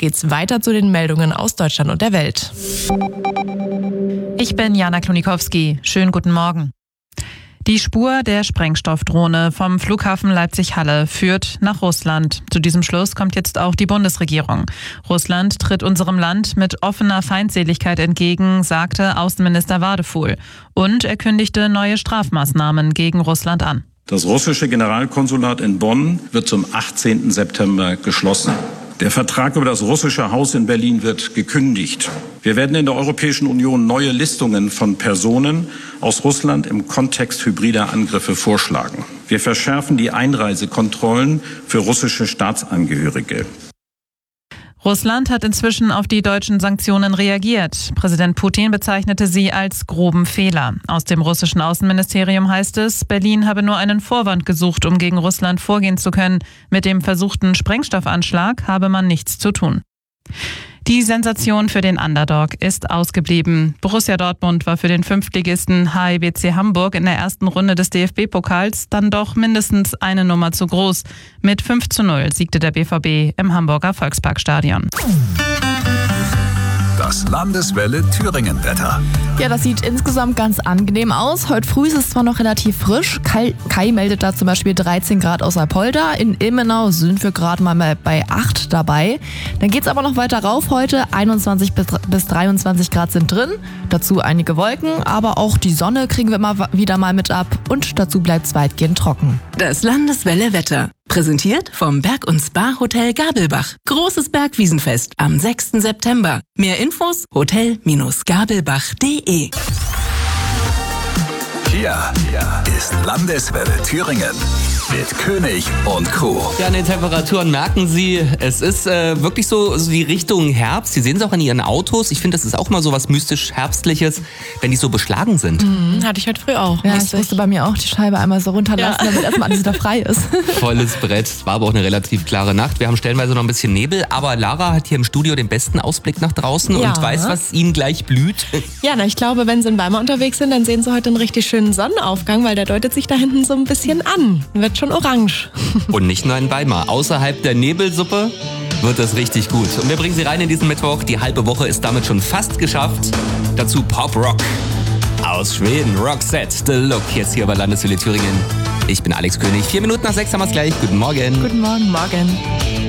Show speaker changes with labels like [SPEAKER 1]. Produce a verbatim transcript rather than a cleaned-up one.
[SPEAKER 1] geht's weiter zu den Meldungen aus Deutschland und der Welt.
[SPEAKER 2] Ich bin Jana Klonikowski. Schönen guten Morgen. Die Spur der Sprengstoffdrohne vom Flughafen Leipzig-Halle führt nach Russland. Zu diesem Schluss kommt jetzt auch die Bundesregierung. Russland tritt unserem Land mit offener Feindseligkeit entgegen, sagte Außenminister Wadefuhl. Und er kündigte neue Strafmaßnahmen gegen Russland an.
[SPEAKER 3] Das russische Generalkonsulat in Bonn wird zum achtzehnten September geschlossen. Der Vertrag über das russische Haus in Berlin wird gekündigt. Wir werden in der Europäischen Union neue Listungen von Personen aus Russland im Kontext hybrider Angriffe vorschlagen. Wir verschärfen die Einreisekontrollen für russische Staatsangehörige.
[SPEAKER 2] Russland hat inzwischen auf die deutschen Sanktionen reagiert. Präsident Putin bezeichnete sie als groben Fehler. Aus dem russischen Außenministerium heißt es, Berlin habe nur einen Vorwand gesucht, um gegen Russland vorgehen zu können. Mit dem versuchten Sprengstoffanschlag habe man nichts zu tun. Die Sensation für den Underdog ist ausgeblieben. Borussia Dortmund war für den Fünftligisten H I B C Hamburg in der ersten Runde des D F B-Pokals dann doch mindestens eine Nummer zu groß. Mit fünf zu null siegte der B V B im Hamburger Volksparkstadion.
[SPEAKER 4] Das Landeswelle Thüringen-Wetter.
[SPEAKER 1] Ja, das sieht insgesamt ganz angenehm aus. Heute früh ist es zwar noch relativ frisch. Kai, Kai meldet da zum Beispiel dreizehn Grad aus Apolda. In Ilmenau sind wir gerade mal bei acht dabei. Dann geht es aber noch weiter rauf heute. einundzwanzig bis dreiundzwanzig Grad sind drin. Dazu einige Wolken, aber auch die Sonne kriegen wir immer wieder mal mit ab. Und dazu bleibt es weitgehend trocken.
[SPEAKER 5] Das Landeswelle Wetter. Präsentiert vom Berg- und Spa-Hotel Gabelbach. Großes Bergwiesenfest am sechsten September. Mehr Infos hotel Gabelbach punkt de.
[SPEAKER 4] Hier ist Landeswelle Thüringen mit König und Co.
[SPEAKER 6] Ja, an den Temperaturen merken Sie, es ist äh, wirklich so, so die Richtung Herbst. Sie sehen es auch an Ihren Autos. Ich finde, das ist auch mal so was mystisch Herbstliches, wenn die so beschlagen sind.
[SPEAKER 1] Mhm, hatte ich heute früh auch.
[SPEAKER 2] Ja, ich musste bei mir auch die Scheibe einmal so runterlassen, ja, damit erstmal alles wieder frei ist.
[SPEAKER 6] Volles Brett. Es war aber auch eine relativ klare Nacht. Wir haben stellenweise noch ein bisschen Nebel, aber Lara hat hier im Studio den besten Ausblick nach draußen, ja, und weiß, was Ihnen gleich blüht.
[SPEAKER 1] Ja, na, ich glaube, wenn Sie in Weimar unterwegs sind, dann sehen Sie heute einen richtig schönen Sonnenaufgang, weil der deutet sich da hinten so ein bisschen an. Wird schon orange.
[SPEAKER 6] Und nicht nur in Weimar. Außerhalb der Nebelsuppe wird das richtig gut. Und wir bringen Sie rein in diesen Mittwoch. Die halbe Woche ist damit schon fast geschafft. Dazu Pop-Rock aus Schweden. Roxette Deluxe jetzt hier bei Landeswelle Thüringen. Ich bin Alex König. Vier Minuten nach sechs haben wir es gleich. Guten Morgen.
[SPEAKER 1] Guten Morgen. Morgen.